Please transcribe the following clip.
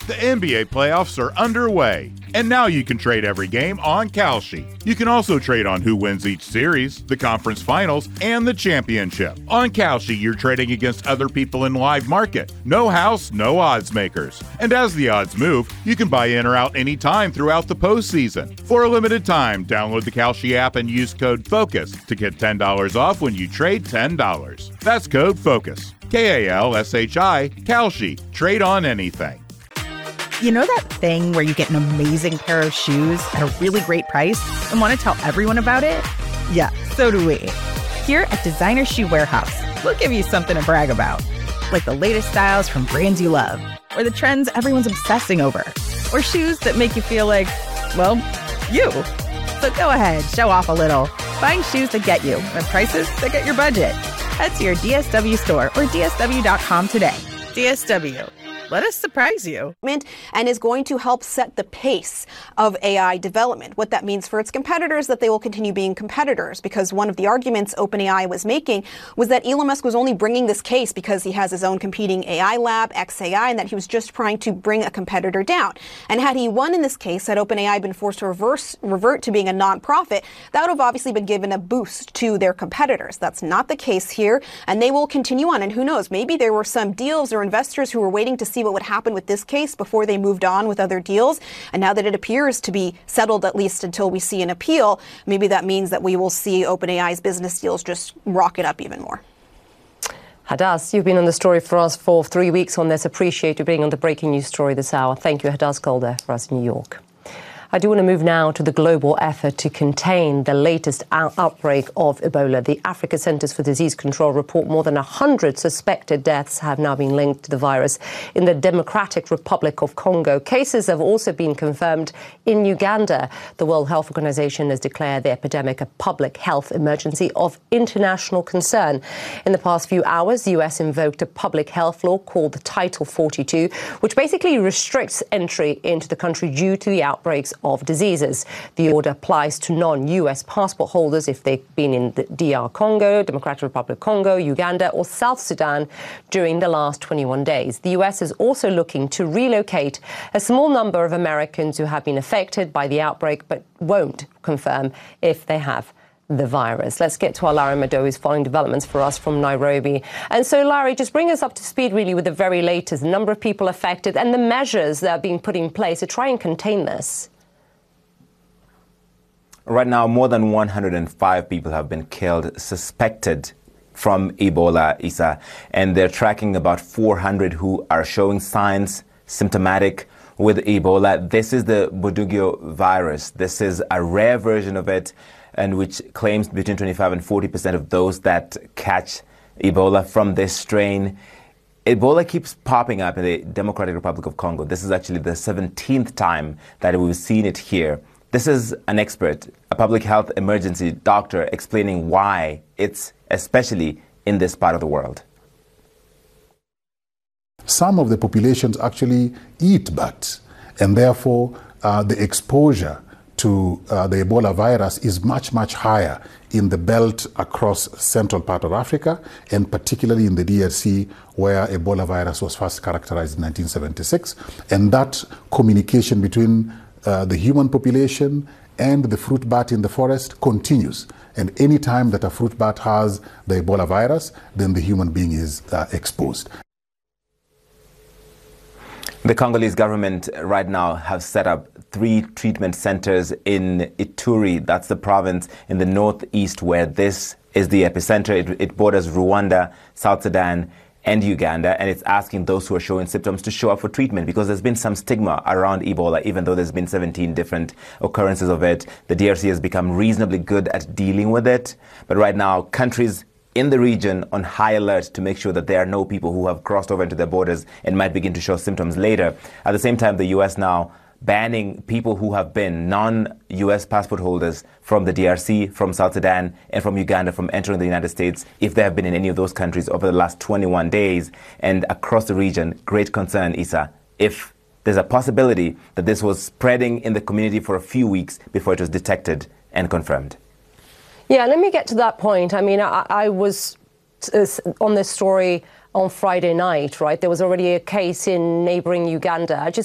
The NBA playoffs are underway, and now you can trade every game on Kalshi. You can also trade on who wins each series, the conference finals, and the championship. On Kalshi, you're trading against other people in live market. No house, no odds makers. And as the odds move, you can buy in or out anytime throughout the postseason. For a limited time, download the Kalshi app and use code FOCUS to get $10 off when you trade $10. That's code FOCUS. Kalshi, Kalshi. Trade on anything. You know that thing where you get an amazing pair of shoes at a really great price and want to tell everyone about it? Yeah, so do we. Here at Designer Shoe Warehouse, we'll give you something to brag about. Like the latest styles from brands you love, or the trends everyone's obsessing over, or shoes that make you feel like, well, you. So go ahead, show off a little. Find shoes that get you at prices that get your budget. Head to your DSW store or DSW.com today. DSW. Let us surprise you. And is going to help set the pace of AI development. What that means for its competitors, that they will continue being competitors, because one of the arguments OpenAI was making was that Elon Musk was only bringing this case because he has his own competing AI lab, xAI, and that he was just trying to bring a competitor down. And had he won in this case, had OpenAI been forced to revert to being a nonprofit, that would have obviously been given a boost to their competitors. That's not the case here, and they will continue on. And who knows, maybe there were some deals or investors who were waiting to see what would happen with this case before they moved on with other deals. And now that it appears to be settled, at least until we see an appeal, maybe that means that we will see OpenAI's business deals just rocket up even more. Hadas, you've been on the story for us for 3 weeks on this. Appreciate you being on the breaking news story this hour. Thank you, Hadas Golder, for us in New York. I do want to move now to the global effort to contain the latest outbreak of Ebola. The Africa Centers for Disease Control report more than 100 suspected deaths have now been linked to the virus in the Democratic Republic of Congo. Cases have also been confirmed in Uganda. The World Health Organization has declared the epidemic a public health emergency of international concern. In the past few hours, the US invoked a public health law called Title 42, which basically restricts entry into the country due to the outbreaks of diseases. The order applies to non-US passport holders if they've been in the DR Congo, Democratic Republic of Congo, Uganda or South Sudan during the last 21 days. The US is also looking to relocate a small number of Americans who have been affected by the outbreak but won't confirm if they have the virus. Let's get to our Larry Madowo, who's following developments for us from Nairobi. And so, Larry, just bring us up to speed really with the very latest, the number of people affected and the measures that are being put in place to try and contain this. Right now, more than 105 people have been killed, suspected from Ebola, Isa, and they're tracking about 400 who are showing signs symptomatic with Ebola. This is the Bundibugyo virus. This is a rare version of it, and which claims between 25 and 40% of those that catch Ebola from this strain. Ebola keeps popping up in the Democratic Republic of Congo. This is actually the 17th time that we've seen it here. This is an expert, a public health emergency doctor, explaining why it's especially in this part of the world. Some of the populations actually eat bats, and therefore the exposure to the Ebola virus is much, much higher in the belt across central part of Africa, and particularly in the DRC, where Ebola virus was first characterized in 1976. And that communication between the human population and the fruit bat in the forest continues. And any time that a fruit bat has the Ebola virus, then the human being is exposed. The Congolese government right now have set up 3 treatment centers in Ituri. That's the province in the northeast where this is the epicenter. It borders Rwanda, South Sudan, and Uganda, and it's asking those who are showing symptoms to show up for treatment because there's been some stigma around Ebola, even though there's been 17 different occurrences of it. The DRC has become reasonably good at dealing with it, but right now countries in the region on high alert to make sure that there are no people who have crossed over into their borders and might begin to show symptoms later. At the same time, the US now banning people who have been non-US passport holders from the DRC, from South Sudan, and from Uganda from entering the United States if they have been in any of those countries over the last 21 days. And across the region, great concern, Isa, if there's a possibility that this was spreading in the community for a few weeks before it was detected and confirmed. Yeah, let me get to that point. I mean, I was on this story on Friday night, right? There was already a case in neighboring Uganda.